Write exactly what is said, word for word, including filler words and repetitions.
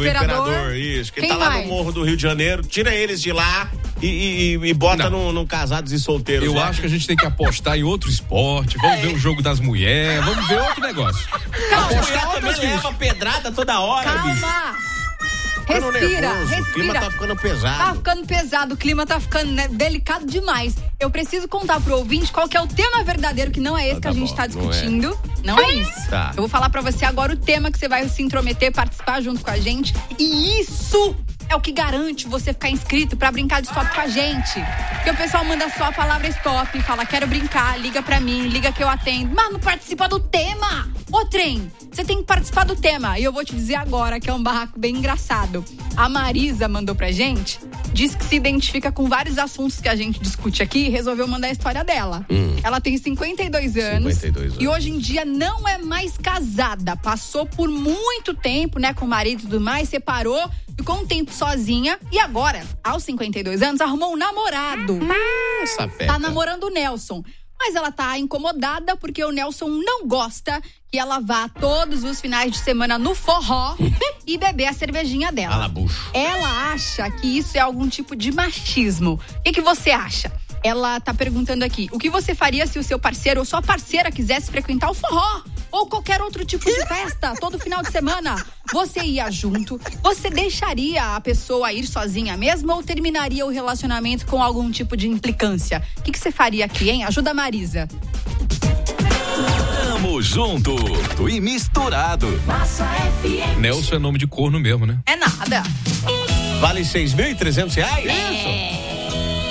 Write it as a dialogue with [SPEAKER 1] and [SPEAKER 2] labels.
[SPEAKER 1] Imperador.
[SPEAKER 2] Imperador, isso. Que
[SPEAKER 1] Quem
[SPEAKER 2] tá lá
[SPEAKER 1] mais?
[SPEAKER 2] no Morro do Rio de Janeiro. Tira eles de lá e, e, e bota no, no Casados e Solteiros.
[SPEAKER 3] Eu
[SPEAKER 2] né?
[SPEAKER 3] acho que a gente tem que apostar em outro esporte. Vamos ver o jogo das mulheres. Vamos ver outro negócio.
[SPEAKER 2] Calma,
[SPEAKER 3] Apostar
[SPEAKER 2] mulher também
[SPEAKER 3] outras
[SPEAKER 2] leva pedrada toda hora, bicho.
[SPEAKER 1] Calma.
[SPEAKER 2] Ficando
[SPEAKER 1] Respira,
[SPEAKER 2] nervoso,
[SPEAKER 1] respira.
[SPEAKER 2] O clima tá ficando pesado.
[SPEAKER 1] Tá ficando pesado, o clima tá ficando, né, delicado demais. Eu preciso contar pro ouvinte qual que é o tema verdadeiro, que não é esse
[SPEAKER 2] Ah,
[SPEAKER 1] que
[SPEAKER 2] tá
[SPEAKER 1] a gente
[SPEAKER 2] bom,
[SPEAKER 1] tá
[SPEAKER 2] não é.
[SPEAKER 1] discutindo. Não é, isso.
[SPEAKER 2] Tá.
[SPEAKER 1] Eu vou falar pra você agora o tema que você vai se intrometer, participar junto com a gente. E isso é o que garante você ficar inscrito pra brincar de stop com a gente. Porque o pessoal manda só a palavra stop, fala, quero brincar, liga pra mim, liga que eu atendo. Mas não participa do tema! Ô, trem, você tem que participar do tema. E eu vou te dizer agora que é um barraco bem engraçado. A Marisa mandou pra gente, diz que se identifica com vários assuntos que a gente discute aqui e resolveu mandar a história dela.
[SPEAKER 2] Hum.
[SPEAKER 1] Ela tem cinquenta e dois anos.
[SPEAKER 2] cinquenta e dois anos.
[SPEAKER 1] E hoje em dia não é mais casada. Passou por muito tempo, né, com o marido e tudo mais, separou, ficou um tempo sozinha e agora, aos cinquenta e dois anos, arrumou um namorado.
[SPEAKER 2] Essa
[SPEAKER 1] Tá namorando o Nelson. Mas ela tá incomodada porque o Nelson não gosta que ela vá todos os finais de semana no forró e beber a cervejinha dela.
[SPEAKER 2] Fala, bucho.
[SPEAKER 1] Ela acha que isso é algum tipo de machismo. O que, que você acha? Ela tá perguntando aqui, o que você faria se o seu parceiro ou sua parceira quisesse frequentar o forró? Ou qualquer outro tipo de festa, todo final de semana? Você ia junto? Você deixaria a pessoa ir sozinha mesmo ou terminaria o relacionamento com algum tipo de implicância? O que, que você faria aqui, hein? Ajuda a Marisa.
[SPEAKER 4] Tamo junto e misturado.
[SPEAKER 5] Massa F M.
[SPEAKER 3] Nelson é nome de corno mesmo, né?
[SPEAKER 1] É nada.
[SPEAKER 2] Vale seis mil e trezentos reais?
[SPEAKER 1] Isso.